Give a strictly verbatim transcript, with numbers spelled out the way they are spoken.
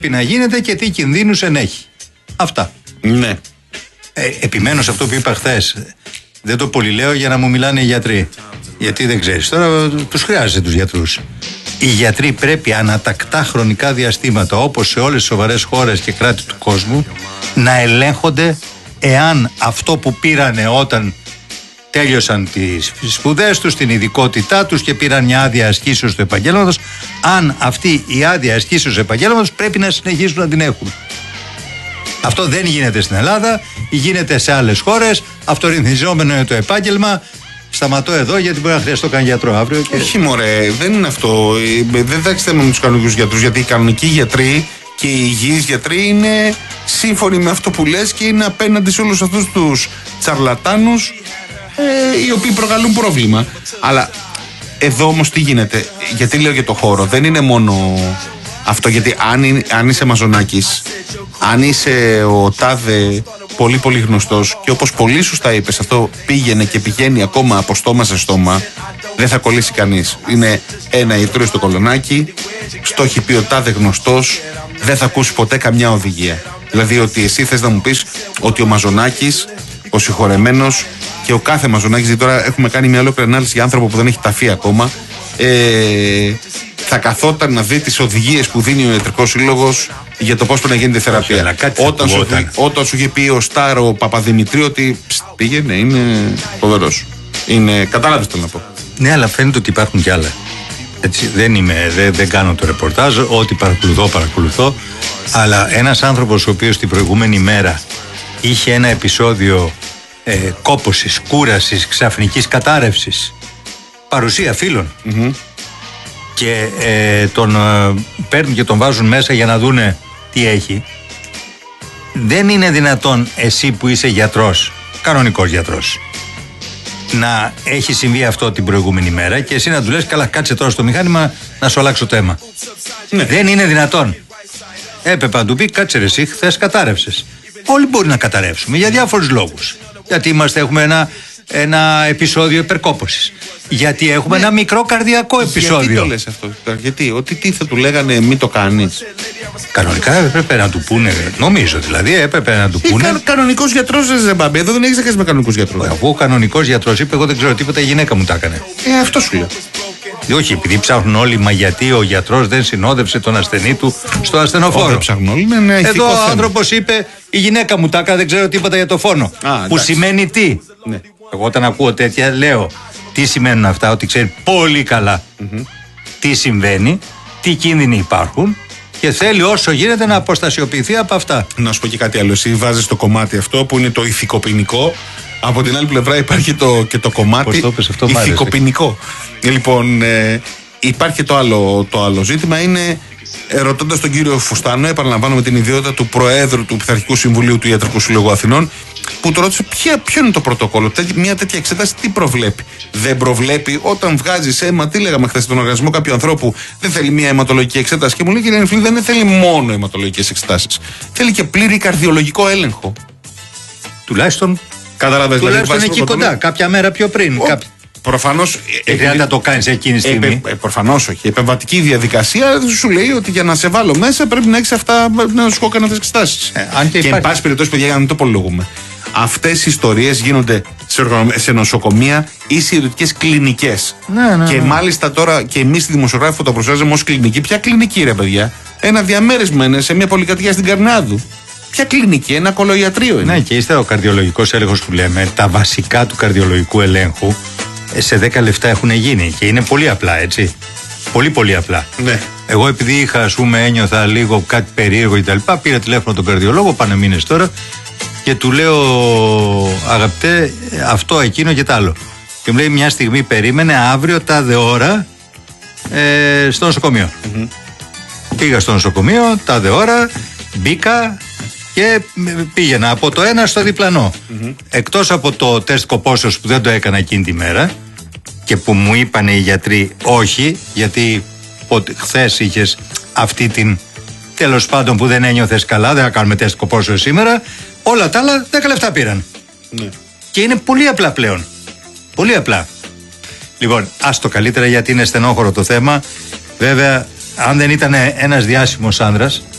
να γίνεται και τι κινδύνους ενέχει. Αυτά. Ναι. Ε, επιμένω σε αυτό που είπα χθες. Δεν το πολυλέω για να μου μιλάνε οι γιατροί. Γιατί δεν ξέρεις. Τώρα τους χρειάζεται τους γιατρούς. Οι γιατροί πρέπει ανατακτά χρονικά διαστήματα, όπως σε όλες τις σοβαρές χώρες και κράτη του κόσμου, να ελέγχονται εάν αυτό που πήρανε όταν τέλειωσαν τις σπουδές τους, την ειδικότητά τους και πήραν μια άδεια ασκήσεως του επαγγέλματος, αν αυτή η άδεια ασκήσεως του επαγγέλματος πρέπει να συνεχίσουν να την έχουν. Αυτό δεν γίνεται στην Ελλάδα, γίνεται σε άλλες χώρες. Αυτορυθμιζόμενο είναι το επάγγελμα. Σταματώ εδώ γιατί μπορεί να χρειαστώ καν γιατρό αύριο. Και... Όχι, μωρέ, δεν είναι αυτό. Δεν θα έχει θέμα με τους κανονικούς γιατρούς. Γιατί οι κανονικοί γιατροί και οι υγιείς γιατροί είναι σύμφωνοι με αυτό που λες και είναι απέναντι σε όλους αυτούς τους τσαρλατάνους ε, οι οποίοι προκαλούν πρόβλημα. Αλλά εδώ όμως τι γίνεται, γιατί λέω για το χώρο, δεν είναι μόνο αυτό. Γιατί αν, είναι, αν είσαι Μαζονάκης, αν είσαι ο τάδε πολύ πολύ γνωστός και όπως πολύ σωστά είπες, αυτό πήγαινε και πηγαίνει ακόμα από στόμα σε στόμα, δεν θα κολλήσει κανείς. Είναι ένα ιτρούι στο κολονάκι, στο έχει πει ο τάδε γνωστός, δεν θα ακούσει ποτέ καμιά οδηγία. Δηλαδή ότι εσύ θες να μου πεις ότι ο Μαζονάκης, ο συγχωρεμένος και ο κάθε Μαζονάκης, γιατί τώρα έχουμε κάνει μια ολόκληρη ανάλυση για άνθρωπο που δεν έχει ταφεί ακόμα, ε, θα καθόταν να δει τις οδηγίες που δίνει ο Ιατρικός Σύλλογος για το πώς πρέπει να γίνεται η θεραπεία. Όταν σου, όταν σου είχε πει ο Στάρο Παπαδημητρίου ότι ψ, πήγαινε, είναι φοβερός. Είναι, κατάλαβες τι να πω. Ναι, αλλά φαίνεται ότι υπάρχουν κι άλλα. Έτσι, δεν, είμαι, δεν, δεν κάνω το ρεπορτάζ, ό,τι παρακολουθώ, παρακολουθώ. Αλλά ένας άνθρωπος ο οποίος την προηγούμενη μέρα είχε ένα επεισόδιο ε, κόπωσης, κούρασης, ξαφνικής κατάρρευσης, παρουσία φίλων, mm-hmm. και ε, τον ε, παίρνουν και τον βάζουν μέσα για να δούνε τι έχει. Δεν είναι δυνατόν εσύ που είσαι γιατρός, κανονικός γιατρός, να έχει συμβεί αυτό την προηγούμενη μέρα και εσύ να του λες καλά, κάτσε τώρα στο μηχάνημα να σου αλλάξω το αίμα. Ναι. Δεν είναι δυνατόν. Έπρεπε να του πει κάτσε ρε εσύ, χθες κατάρρευσες. Όλοι μπορεί να καταρρεύσουμε για διάφορους λόγους. Γιατί είμαστε, έχουμε ένα, ένα επεισόδιο υπερκόπωσης. Γιατί έχουμε ναι. ένα μικρό καρδιακό επεισόδιο. Γιατί το λες αυτό, γιατί, ότι τι θα του λέγανε μην το κάνεις. Κανονικά έπρεπε να του πούνε, νομίζω δηλαδή, έπρεπε να του πούνε. Κα, κανονικός γιατρός, ρε μπαμπέ, εδώ δεν έχεις να κάνεις με κανονικούς γιατρούς. Αφού ο κανονικός γιατρός είπε, εγώ δεν ξέρω τίποτα, η γυναίκα μου τα έκανε. Ε, αυτό σου λέω. Όχι, επειδή ψάχνουν όλοι, μα γιατί ο γιατρός δεν συνόδευσε τον ασθενή του στο ασθενοφόρο. Δεν ψάχνουν όλοι, ναι, ναι, εδώ ο άνθρωπος είπε, η γυναίκα μου τα έκανε, δεν ξέρω τίποτα για το φόνο. Α, που σημαίνει τι. Ναι. Εγώ όταν ακούω τέτοια λέω, τι σημαίνουν αυτά, ότι ξέρει πολύ καλά mm-hmm. τι συμβαίνει, τι κίνδυνοι υπάρχουν και θέλει όσο γίνεται να αποστασιοποιηθεί από αυτά. Να σου πω και κάτι άλλο. Εσύ βάζεις το κομμάτι αυτό που είναι το ηθικοποινικό. Από την άλλη πλευρά υπάρχει το, και το κομμάτι το ηθικοποινικό. Λοιπόν, ε, υπάρχει το άλλο, το άλλο ζήτημα. Είναι ρωτώντας τον κύριο Φουστάνο, επαναλαμβάνω με την ιδιότητα του Προέδρου του Πειθαρχικού Συμβουλίου του Ιατρικού Συλλόγου Αθηνών, που το ρώτησε ποια, ποιο είναι το πρωτόκολλο. Μια τέτοια εξέταση τι προβλέπει. Δεν προβλέπει όταν βγάζεις αίμα, τι λέγαμε χθες στον οργανισμό κάποιου ανθρώπου, δεν θέλει μια αιματολογική εξέταση. Και μου λέει, κύριε Νεφλή, δεν θέλει μόνο αιματολογικές εξετάσεις. Θέλει και πλήρη καρδιολογικό έλεγχο. Τουλάχιστον. Καταλαβαίνεις, τουλάχιστον δηλαδή, εκεί κοντά, κάποια μέρα πιο πριν. Ο... Κάποι... Προφανώς. Δεν χρειάζεται να το κάνεις εκείνη τη στιγμή. Ε, ε, Προφανώς όχι. Η επεμβατική διαδικασία σου λέει ότι για να σε βάλω μέσα πρέπει να έχεις αυτά, να σου κάνω τις εξετάσεις. Ε, αν και και εν πάση περιπτώσει, παιδιά, για να μην το πολυλογούμε. Αυτές οι ιστορίες γίνονται σε νοσοκομεία ή σε ιδιωτικές κλινικές. Ναι, ναι, και ναι. μάλιστα τώρα και εμείς οι δημοσιογράφοι που τα προσφέρουμε ως κλινική. Ποια κλινική, ρε παιδιά? Ένα διαμέρισμα είναι σε μια πολυκατοικία στην Καρνάδου. Ποια κλινική, ένα κολοϊατρείο είναι. Ναι, και ύστερα ο καρδιολογικός έλεγχος που λέμε, τα βασικά του καρδιολογικού ελέγχου σε δέκα λεπτά έχουν γίνει και είναι πολύ απλά, έτσι. Πολύ πολύ απλά. Ναι. Εγώ επειδή είχα, ας πούμε, ένιωθα λίγο κάτι περίεργο κτλ., πήρα τηλέφωνο τον καρδιολόγο, πάνε μήνες τώρα, και του λέω, αγαπητέ, αυτό, εκείνο και τ' άλλο. Και μου λέει, μια στιγμή περίμενε, αύριο τάδε ώρα ε, στο νοσοκομείο. Mm-hmm. Πήγα στο νοσοκομείο, τάδε ώρα, μπήκα και πήγαινα από το ένα στο διπλανό. Mm-hmm. Εκτός από το τεστ κοπόσεως που δεν το έκανα εκείνη τη μέρα και που μου είπανε οι γιατροί όχι, γιατί χθες είχες αυτή την, τέλος πάντων, που δεν ένιωθες καλά, δεν θα κάνουμε τεστ κοπόσεως σήμερα. Όλα τα άλλα δέκα λεπτά πήραν. Ναι. Και είναι πολύ απλά πλέον. Πολύ απλά. Λοιπόν, ας το καλύτερα γιατί είναι στενόχωρο το θέμα. Βέβαια, αν δεν ήταν ένας διάσημος άνδρας,